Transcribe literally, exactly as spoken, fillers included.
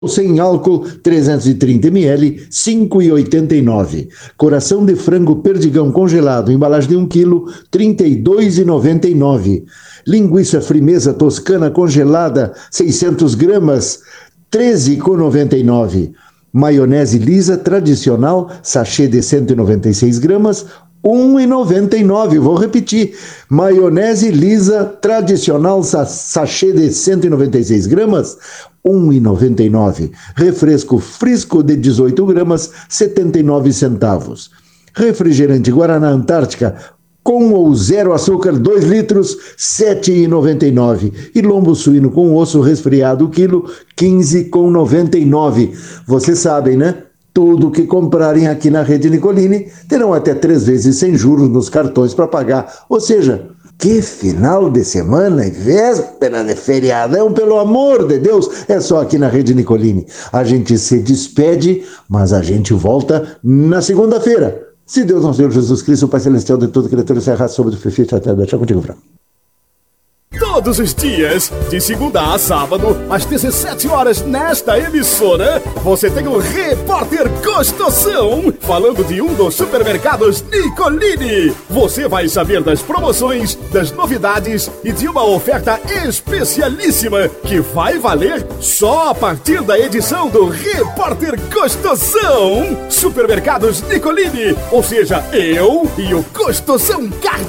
Sem álcool, trezentos e trinta mililitros, cinco reais e oitenta e nove centavos. Coração de frango perdigão congelado, embalagem de um quilo, trinta e dois reais e noventa e nove centavos. Linguiça frimeza toscana congelada, seiscentas gramas, treze reais e noventa e nove centavos. Maionese lisa tradicional, sachê de cento e noventa e seis gramas, um real e noventa e nove centavos. Vou repetir. Maionese lisa tradicional, sachê de cento e noventa e seis gramas, um real e noventa e nove centavos. Refresco Frisco de dezoito gramas, setenta e nove centavos. Refrigerante Guaraná Antártica com ou zero açúcar, dois litros, sete reais e noventa e nove centavos. E lombo suíno com osso resfriado, quilo, quinze reais e noventa e nove centavos. Vocês sabem, né? Tudo que comprarem aqui na Rede Nicolini terão até três vezes sem juros nos cartões para pagar. Ou seja, que final de semana e véspera de feriadão, pelo amor de Deus, é só aqui na Rede Nicolini. A gente se despede, mas a gente volta na segunda-feira. Se Deus, nosso Senhor Jesus Cristo, o Pai Celestial de todo criatura, encerrar sobre o Fefe, até deixar contigo, Fran. Todos os dias, de segunda a sábado, às dezessete horas, nesta emissora, você tem o Repórter Gostosão, falando de um dos supermercados Nicolini. Você vai saber das promoções, das novidades e de uma oferta especialíssima que vai valer só a partir da edição do Repórter Gostosão. Supermercados Nicolini, ou seja, eu e o Gostosão Card.